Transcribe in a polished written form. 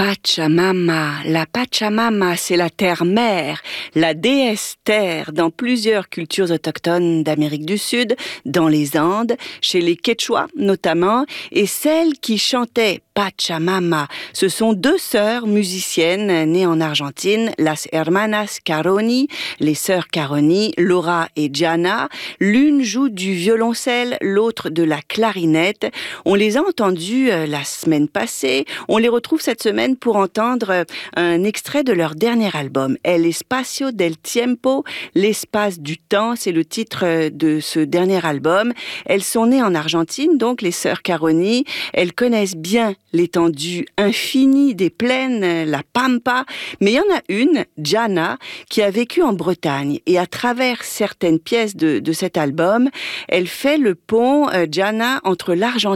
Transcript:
Pachamama. La Pachamama, c'est la terre-mère, la déesse terre dans plusieurs cultures autochtones d'Amérique du Sud, dans les Andes, chez les Quechua notamment, et celle qui chantait Pachamama. Ce sont deux sœurs musiciennes nées en Argentine, las hermanas Caroni, les sœurs Caroni, Laura et Gianna. L'une joue du violoncelle, l'autre de la clarinette. On les a entendues la semaine passée. On les retrouve cette semaine pour entendre un extrait de leur dernier album, El Espacio del Tiempo, l'espace du temps, c'est le titre de ce dernier album. Elles sont nées en Argentine, donc les sœurs Caroni. Elles connaissent bien l'étendue infinie des plaines, la Pampa, mais il y en a une, Gianna, qui a vécu en Bretagne, et à travers certaines pièces de cet album, elle fait le pont, Gianna, entre l'Argentine